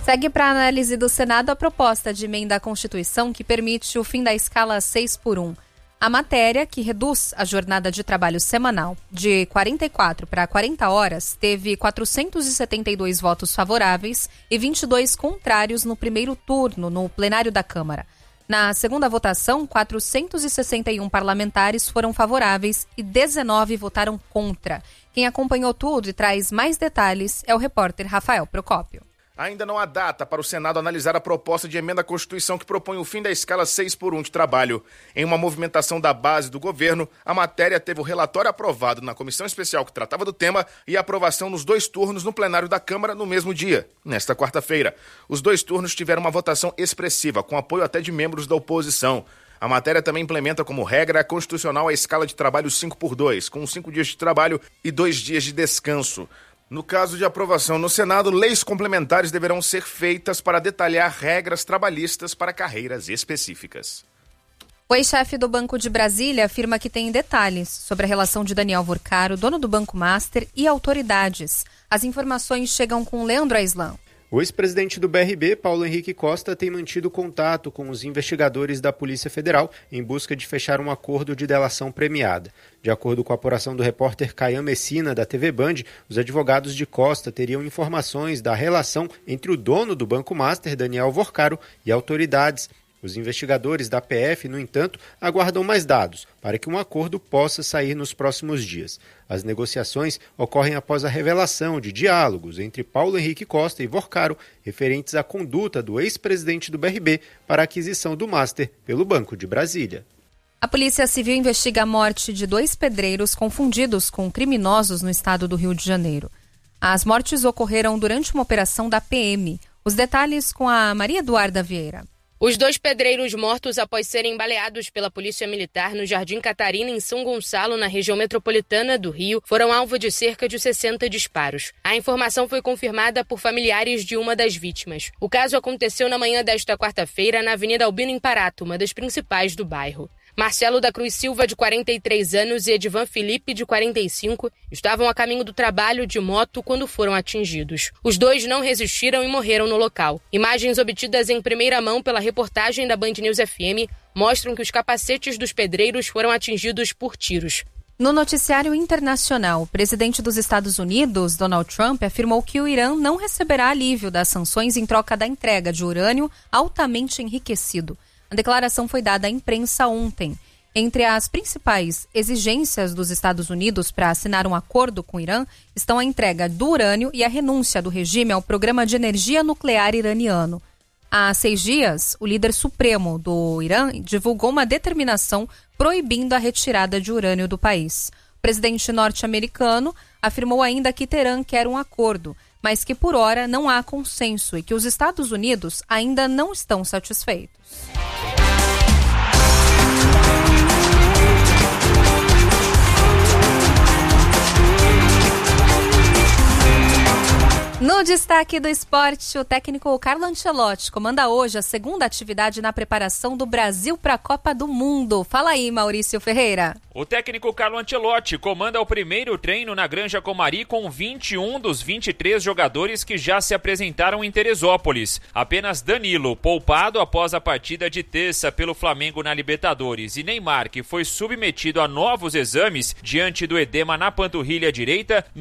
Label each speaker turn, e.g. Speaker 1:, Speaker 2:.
Speaker 1: Segue para análise do Senado a proposta de emenda à Constituição que permite o fim da escala 6x1. A matéria, que reduz a jornada de trabalho semanal de 44 para 40 horas, teve 472 votos favoráveis e 22 contrários no primeiro turno no plenário da Câmara. Na segunda votação, 461 parlamentares foram favoráveis e 19 votaram contra. Quem acompanhou tudo e traz mais detalhes é o repórter Rafael Procópio.
Speaker 2: Ainda não há data para o Senado analisar a proposta de emenda à Constituição que propõe o fim da escala 6x1 de trabalho. Em uma movimentação da base do governo, a matéria teve o relatório aprovado na comissão especial que tratava do tema e a aprovação nos 2 turnos no plenário da Câmara no mesmo dia, nesta quarta-feira. Os 2 turnos tiveram uma votação expressiva, com apoio até de membros da oposição. A matéria também implementa como regra constitucional a escala de trabalho 5x2, com 5 dias de trabalho e 2 dias de descanso. No caso de aprovação no Senado, leis complementares deverão ser feitas para detalhar regras trabalhistas para carreiras específicas.
Speaker 1: O ex-chefe do Banco de Brasília afirma que tem detalhes sobre a relação de Daniel Vorcaro, dono do Banco Master, e autoridades. As informações chegam com Leandro Aislan.
Speaker 3: O ex-presidente do BRB, Paulo Henrique Costa, tem mantido contato com os investigadores da Polícia Federal em busca de fechar um acordo de delação premiada. De acordo com a apuração do repórter Caian Messina, da TV Band, os advogados de Costa teriam informações da relação entre o dono do Banco Master, Daniel Vorcaro, e autoridades. Os investigadores da PF, no entanto, aguardam mais dados para que um acordo possa sair nos próximos dias. As negociações ocorrem após a revelação de diálogos entre Paulo Henrique Costa e Vorcaro referentes à conduta do ex-presidente do BRB para a aquisição do Master pelo Banco de Brasília.
Speaker 1: A Polícia Civil investiga a morte de 2 pedreiros confundidos com criminosos no estado do Rio de Janeiro. As mortes ocorreram durante uma operação da PM. Os detalhes com a Maria Eduarda Vieira.
Speaker 4: Os 2 pedreiros mortos após serem baleados pela Polícia Militar no Jardim Catarina, em São Gonçalo, na região metropolitana do Rio, foram alvo de cerca de 60 disparos. A informação foi confirmada por familiares de uma das vítimas. O caso aconteceu na manhã desta quarta-feira na Avenida Albino Imparato, uma das principais do bairro. Marcelo da Cruz Silva, de 43 anos, e Edivan Felipe, de 45, estavam a caminho do trabalho de moto quando foram atingidos. Os 2 não resistiram e morreram no local. Imagens obtidas em primeira mão pela reportagem da Band News FM mostram que os capacetes dos pedreiros foram atingidos por tiros.
Speaker 1: No noticiário internacional, o presidente dos Estados Unidos, Donald Trump, afirmou que o Irã não receberá alívio das sanções em troca da entrega de urânio altamente enriquecido. A declaração foi dada à imprensa ontem. Entre as principais exigências dos Estados Unidos para assinar um acordo com o Irã estão a entrega do urânio e a renúncia do regime ao programa de energia nuclear iraniano. Há 6 dias, o líder supremo do Irã divulgou uma determinação proibindo a retirada de urânio do país. O presidente norte-americano afirmou ainda que Teherã quer um acordo, mas que por hora não há consenso e que os Estados Unidos ainda não estão satisfeitos. No destaque do esporte, o técnico Carlo Ancelotti comanda hoje a segunda atividade na preparação do Brasil para a Copa do Mundo. Fala aí, Maurício Ferreira.
Speaker 5: O técnico Carlo Ancelotti comanda o primeiro treino na Granja Comari com 21 dos 23 jogadores que já se apresentaram em Teresópolis. Apenas Danilo, poupado após a partida de terça pelo Flamengo na Libertadores, e Neymar, que foi submetido a novos exames diante do edema na panturrilha direita,